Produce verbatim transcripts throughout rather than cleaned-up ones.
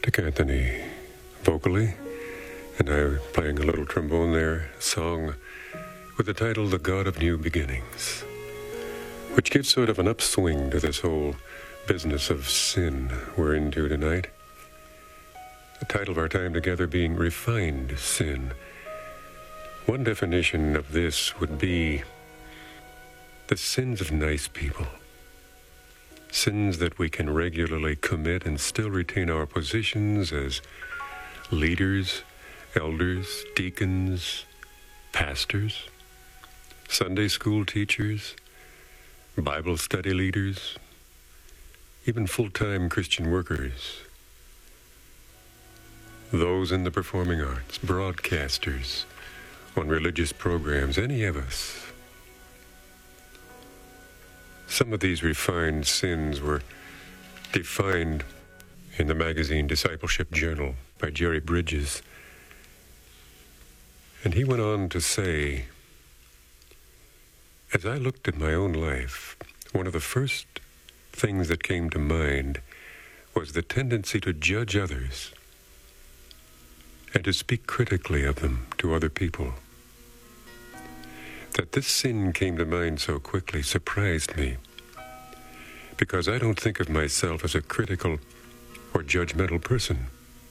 Dick Anthony vocally, and I playing a little trombone there, a song with the title The God of New Beginnings, which gives sort of an upswing to this whole business of sin we're into tonight. The title of our time together being Refined Sin. One definition of this would be the sins of nice people. Sins that we can regularly commit and still retain our positions as leaders, elders, deacons, pastors, Sunday school teachers, Bible study leaders, even full-time Christian workers, those in the performing arts, broadcasters, on religious programs, any of us. Some of these refined sins were defined in the magazine Discipleship Journal by Jerry Bridges. And he went on to say, as I looked at my own life, one of the first things that came to mind was the tendency to judge others and to speak critically of them to other people. That this sin came to mind so quickly surprised me, because I don't think of myself as a critical or judgmental person.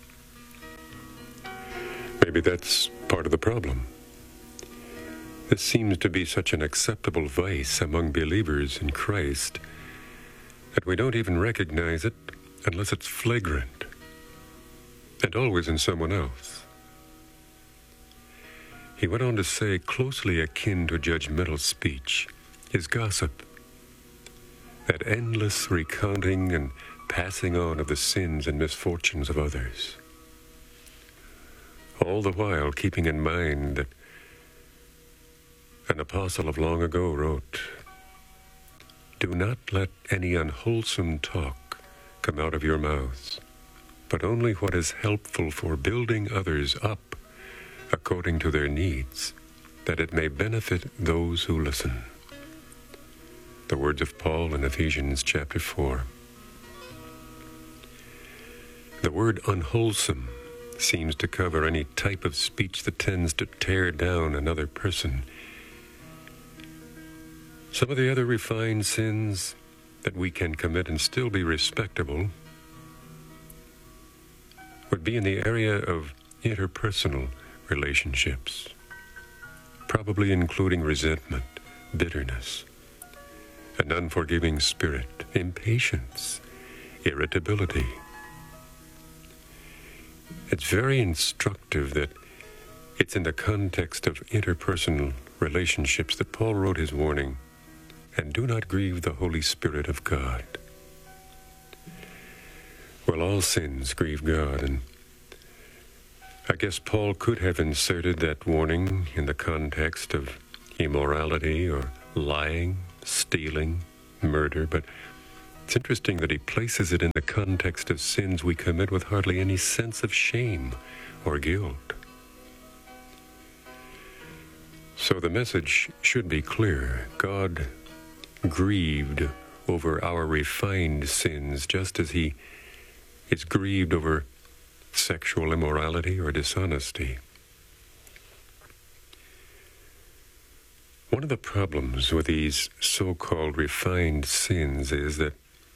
Maybe that's part of the problem. This seems to be such an acceptable vice among believers in Christ that we don't even recognize it unless it's flagrant, and always in someone else. He went on to say, closely akin to judgmental speech is gossip, that endless recounting and passing on of the sins and misfortunes of others, all the while keeping in mind that an apostle of long ago wrote, "Do not let any unwholesome talk come out of your mouths, but only what is helpful for building others up according to their needs, that it may benefit those who listen." The words of Paul in Ephesians chapter four. The word unwholesome seems to cover any type of speech that tends to tear down another person. Some of the other refined sins that we can commit and still be respectable would be in the area of interpersonal relationships, probably including resentment, bitterness, an unforgiving spirit, impatience, irritability. It's very instructive that it's in the context of interpersonal relationships that Paul wrote his warning, "And do not grieve the Holy Spirit of God." Well, all sins grieve God, and I guess Paul could have inserted that warning in the context of immorality or lying, stealing, murder, but it's interesting that he places it in the context of sins we commit with hardly any sense of shame or guilt. So the message should be clear. God grieved over our refined sins just as he is grieved over sexual immorality or dishonesty. One of the problems with these so-called refined sins is that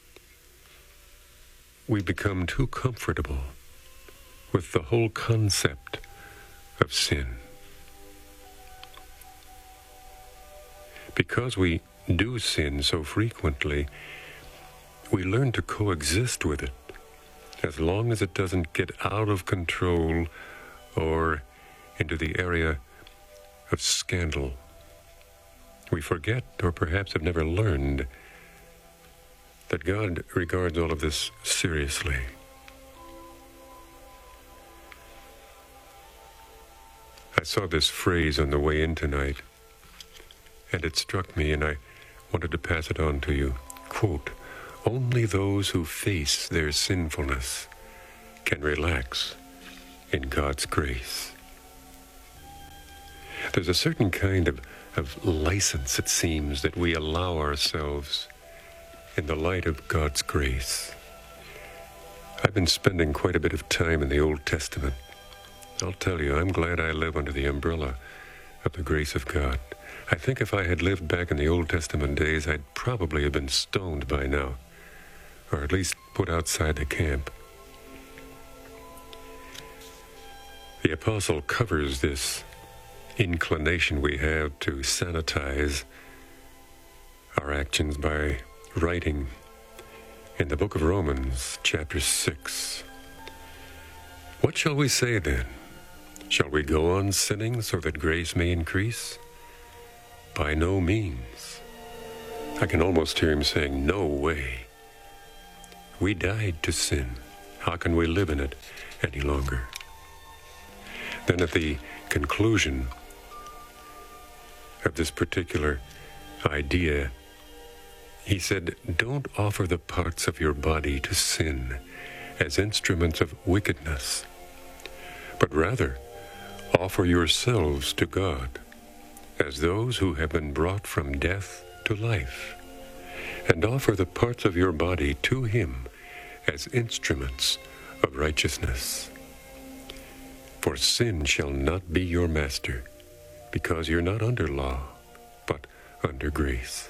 we become too comfortable with the whole concept of sin. Because we do sin so frequently, we learn to coexist with it as long as it doesn't get out of control or into the area of scandal. We forget, or perhaps have never learned, that God regards all of this seriously. I saw this phrase on the way in tonight, and it struck me, and I wanted to pass it on to you. Quote, "Only those who face their sinfulness can relax in God's grace." There's a certain kind of, of license, it seems, that we allow ourselves in the light of God's grace. I've been spending quite a bit of time in the Old Testament. I'll tell you, I'm glad I live under the umbrella of the grace of God. I think if I had lived back in the Old Testament days, I'd probably have been stoned by now, or at least put outside the camp. The apostle covers this inclination we have to sanitize our actions by writing in the book of Romans, chapter six. What shall we say then? Shall we go on sinning so that grace may increase? By no means. I can almost hear him saying, no way. We died to sin. How can we live in it any longer? Then at the conclusion of this particular idea, he said, don't offer the parts of your body to sin as instruments of wickedness, but rather offer yourselves to God as those who have been brought from death to life, and offer the parts of your body to him as instruments of righteousness. For sin shall not be your master, because you're not under law, but under grace.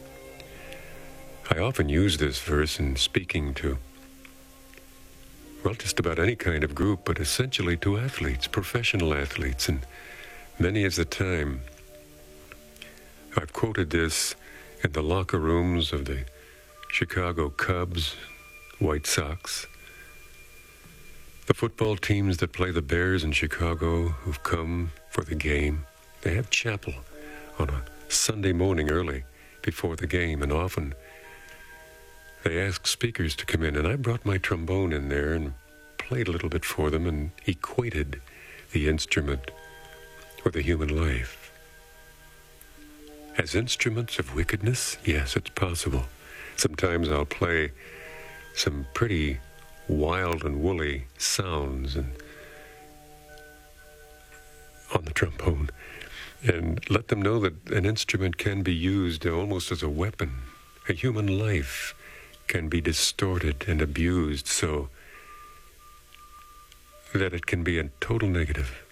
I often use this verse in speaking to, well, just about any kind of group, but essentially to athletes, professional athletes. And many is the time I've quoted this in the locker rooms of the Chicago Cubs, White Sox, the football teams that play the Bears in Chicago who've come for the game. They have chapel on a Sunday morning early before the game, and often they ask speakers to come in, and I brought my trombone in there and played a little bit for them and equated the instrument with the human life. As instruments of wickedness, yes, it's possible. Sometimes I'll play some pretty wild and woolly sounds and on the trombone, and let them know that an instrument can be used almost as a weapon. A human life can be distorted and abused so that it can be a total negative.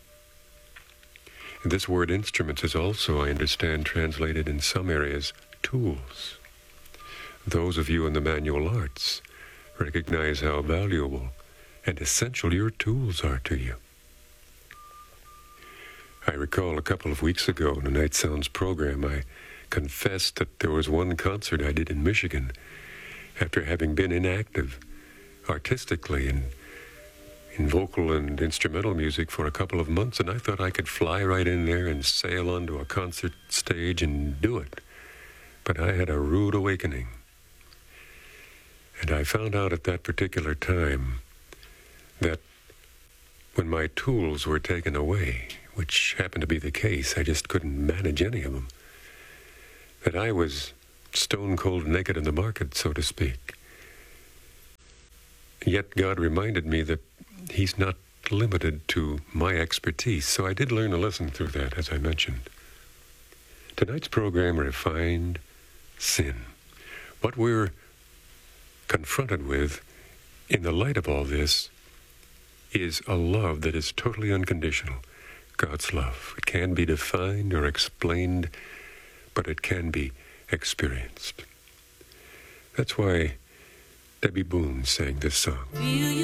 And this word instruments is also, I understand, translated in some areas, tools. Those of you in the manual arts recognize how valuable and essential your tools are to you. I recall a couple of weeks ago in a Night Sounds program, I confessed that there was one concert I did in Michigan after having been inactive artistically in, in vocal and instrumental music for a couple of months, and I thought I could fly right in there and sail onto a concert stage and do it. But I had a rude awakening. And I found out at that particular time that when my tools were taken away, which happened to be the case, I just couldn't manage any of them, that I was stone cold naked in the market, so to speak. Yet God reminded me that he's not limited to my expertise, so I did learn a lesson through that, as I mentioned. Tonight's program, Refined Sin. What we're confronted with in the light of all this is a love that is totally unconditional. God's love. It can be defined or explained, but it can be experienced. That's why Debbie Boone sang this song.